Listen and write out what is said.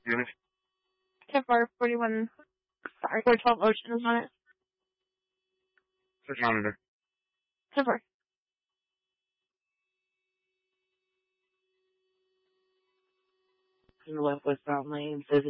Unit. 41, sorry, 412 Ocean is on it. Search monitor. 4. In the West Mountain Lane, says